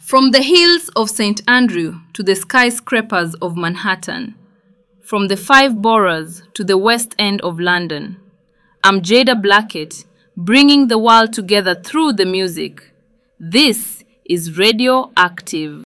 From the hills of St. Andrew to the skyscrapers of Manhattan, from the five boroughs to the West End of London, I'm Jada Blackett, bringing the world together through the music. This is Radio Active.